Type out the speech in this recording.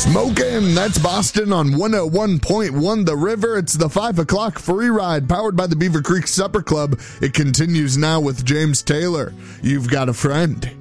Smokin', that's Boston on 101.1 The River. It's the 5 o'clock free ride powered by the Beaver Creek Supper Club. It continues now with James Taylor. You've got a friend.